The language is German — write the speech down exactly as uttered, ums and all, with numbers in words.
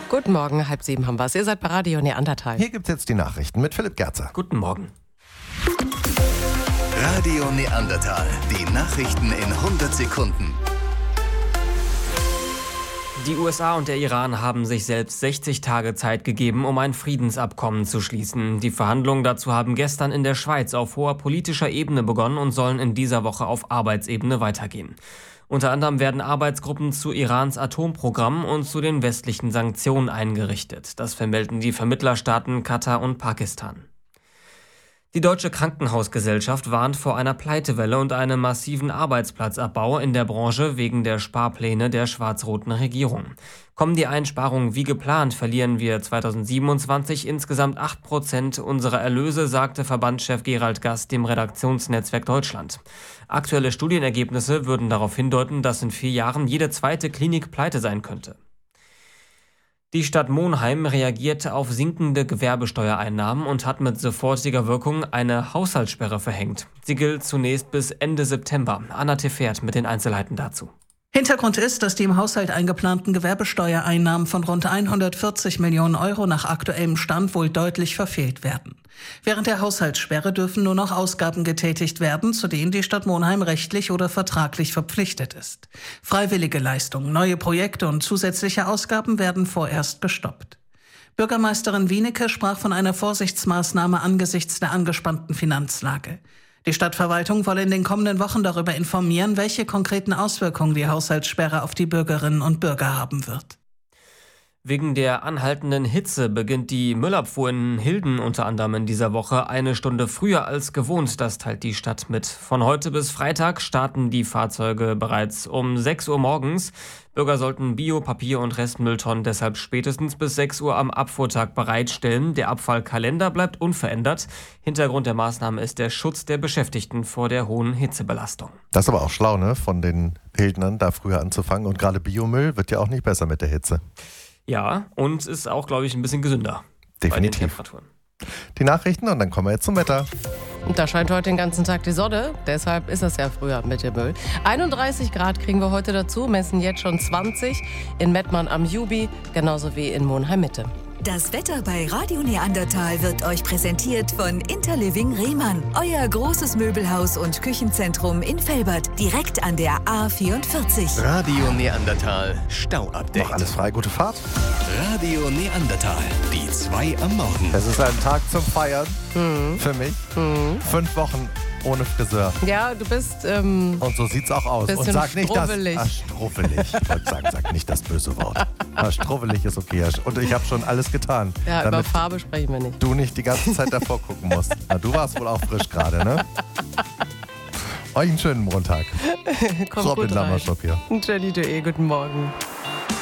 Guten Morgen, halb sieben haben wir es. Ihr seid bei Radio Neandertal. Hier gibt's jetzt die Nachrichten mit Philipp Gerzer. Guten Morgen. Radio Neandertal. Die Nachrichten in hundert Sekunden. Die U S A und der Iran haben sich selbst sechzig Tage Zeit gegeben, um ein Friedensabkommen zu schließen. Die Verhandlungen dazu haben gestern in der Schweiz auf hoher politischer Ebene begonnen und sollen in dieser Woche auf Arbeitsebene weitergehen. Unter anderem werden Arbeitsgruppen zu Irans Atomprogramm und zu den westlichen Sanktionen eingerichtet. Das vermelden die Vermittlerstaaten Katar und Pakistan. Die Deutsche Krankenhausgesellschaft warnt vor einer Pleitewelle und einem massiven Arbeitsplatzabbau in der Branche wegen der Sparpläne der schwarz-roten Regierung. Kommen die Einsparungen wie geplant, verlieren wir zweitausendsiebenundzwanzig insgesamt acht Prozent unserer Erlöse, sagte Verbandschef Gerald Gass dem Redaktionsnetzwerk Deutschland. Aktuelle Studienergebnisse würden darauf hindeuten, dass in vier Jahren jede zweite Klinik pleite sein könnte. Die Stadt Monheim reagierte auf sinkende Gewerbesteuereinnahmen und hat mit sofortiger Wirkung eine Haushaltssperre verhängt. Sie gilt zunächst bis Ende September. Anna Tefert mit den Einzelheiten dazu. Hintergrund ist, dass die im Haushalt eingeplanten Gewerbesteuereinnahmen von rund hundertvierzig Millionen Euro nach aktuellem Stand wohl deutlich verfehlt werden. Während der Haushaltssperre dürfen nur noch Ausgaben getätigt werden, zu denen die Stadt Monheim rechtlich oder vertraglich verpflichtet ist. Freiwillige Leistungen, neue Projekte und zusätzliche Ausgaben werden vorerst gestoppt. Bürgermeisterin Wienecke sprach von einer Vorsichtsmaßnahme angesichts der angespannten Finanzlage. Die Stadtverwaltung wolle in den kommenden Wochen darüber informieren, welche konkreten Auswirkungen die Haushaltssperre auf die Bürgerinnen und Bürger haben wird. Wegen der anhaltenden Hitze beginnt die Müllabfuhr in Hilden unter anderem in dieser Woche eine Stunde früher als gewohnt. Das teilt die Stadt mit. Von heute bis Freitag starten die Fahrzeuge bereits um sechs Uhr morgens. Bürger sollten Bio-, Papier- und Restmülltonnen deshalb spätestens bis sechs Uhr am Abfuhrtag bereitstellen. Der Abfallkalender bleibt unverändert. Hintergrund der Maßnahme ist der Schutz der Beschäftigten vor der hohen Hitzebelastung. Das ist aber auch schlau, ne, von den Hildnern da früher anzufangen. Und gerade Biomüll wird ja auch nicht besser mit der Hitze. Ja, und ist auch, glaube ich, ein bisschen gesünder. Definitiv. Bei den Temperaturen. Die Nachrichten und dann kommen wir jetzt zum Wetter. Und da scheint heute den ganzen Tag die Sonne, deshalb ist es ja früher mit dem Müll. einunddreißig Grad kriegen wir heute dazu, messen jetzt schon zwanzig in Mettmann am Jubi, genauso wie in Monheim-Mitte. Das Wetter bei Radio Neandertal wird euch präsentiert von Interliving Rehmann. Euer großes Möbelhaus und Küchenzentrum in Velbert, direkt an der A vierundvierzig. Radio Neandertal Stau-Update. Noch alles frei, gute Fahrt. Radio Neandertal, die zwei am Morgen. Es ist ein Tag zum Feiern Mhm. für mich. Mhm. Fünf Wochen ohne Friseur. Ja, du bist ähm, Und so sieht's auch aus. bisschen Und sag nicht das. struwwelig. Ah, struwwelig. Ich wollte sagen, sag nicht das böse Wort. Ah, struwwelig ist okay. Und ich habe schon alles getan, ja, über damit Farbe sprechen wir nicht. du nicht die ganze Zeit davor gucken musst. Na, du warst wohl auch frisch gerade, ne? Euch einen schönen Montag. Kommt Robin gut rein. Lammerschop hier. Jenny.de, guten Morgen.